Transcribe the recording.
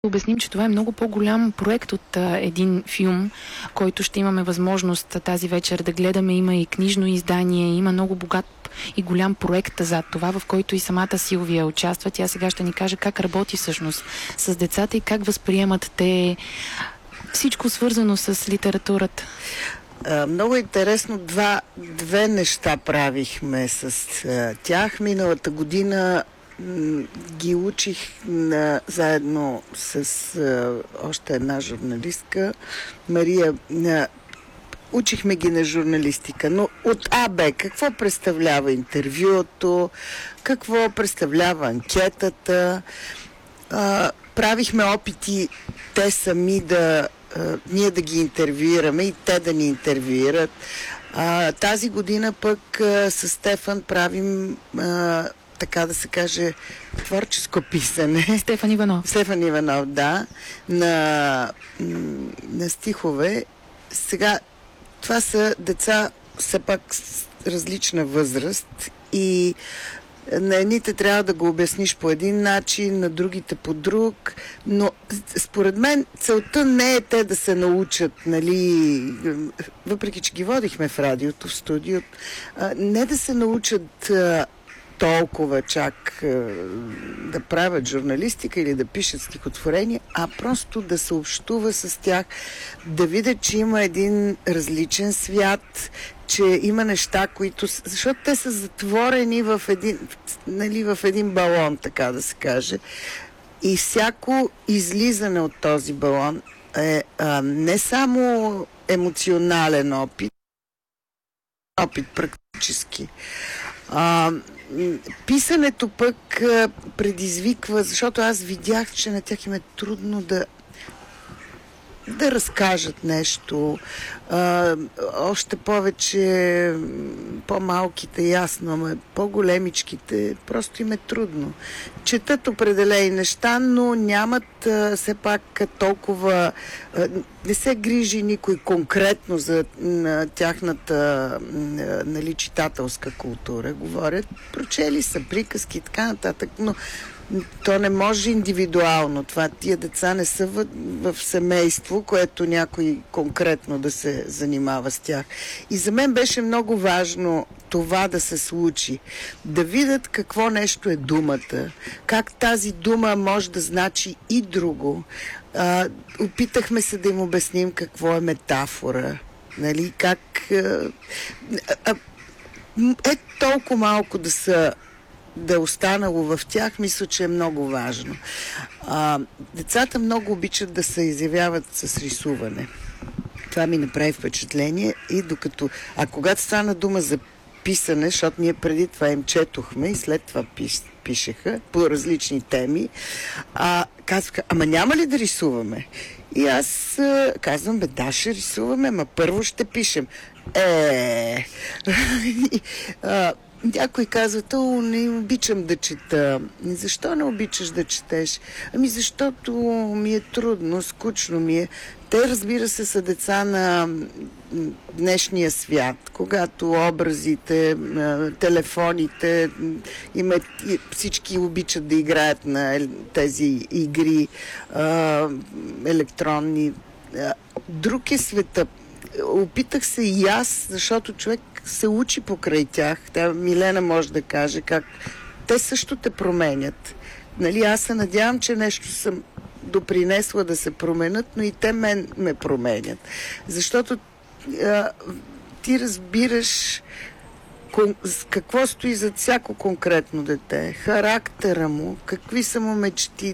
обясним, че това е много по-голям проект от един филм, който ще имаме възможност тази вечер да гледаме. Има и книжно издание, има много богат и голям проект зад това, в който и самата Силвия участва. Тя сега ще ни каже как работи всъщност с децата и как възприемат те всичко свързано с литературата. Много интересно, две неща правихме с тях. Миналата година ги учих заедно с още една журналистка, Мария. Учихме ги на журналистика, но от АБ какво представлява интервюто, какво представлява анкетата. Правихме опити те сами ние да ги интервюираме и те да ни интервюират. Тази година пък с Стефан правим така да се каже, творческо писане. Стефан Иванов. Стефан Иванов, да. На стихове. Сега, това са деца все пак с различна възраст и на едните трябва да го обясниш по един начин, на другите по друг, но според мен целта не е те да се научат, нали, въпреки че ги водихме в радиото, в студио, не да се научат толкова чак да правят журналистика или да пишат стихотворения, а просто да се общува с тях, да видят, че има един различен свят, че има неща, които... Защото те са затворени в един балон, така да се каже. И всяко излизане от този балон е не само емоционален опит практически. Писането пък предизвиква, защото аз видях, че на тях им е трудно да разкажат нещо. Още повече по-малките, ясно, ама по-големичките просто им е трудно. Четат определени неща, но нямат все пак толкова... не се грижи никой конкретно за тяхната читателска култура. Говорят, прочели са приказки и така нататък, но то не може индивидуално. Тия деца не са в семейство, което някой конкретно да се занимава с тях. И за мен беше много важно това да се случи. Да видят какво нещо е думата, как тази дума може да значи и друго. Опитахме се да им обясним какво е метафора. Нали? Как... толкова малко да е останало в тях, мисля, че е много важно. Децата много обичат да се изявяват с рисуване. Това ми направи впечатление и докато... когато стана дума за писане, защото ние преди това им четохме и след това пишеха по различни теми, казваха, ама няма ли да рисуваме? И аз казвам, да, ще рисуваме, ама първо ще пишем. Някой казва, не обичам да чета. Защо не обичаш да четеш? Защото ми е трудно, скучно ми е. Те, разбира се, са деца на днешния свят, когато образите, телефоните, всички обичат да играят на тези игри електронни. Друг е света. Опитах се и аз, защото човек се учи покрай тях. Милена може да каже как те също те променят. Нали, аз се надявам, че нещо съм допринесла да се променят, но и те ме променят. Защото ти разбираш какво стои зад всяко конкретно дете, характера му, какви са му мечтите,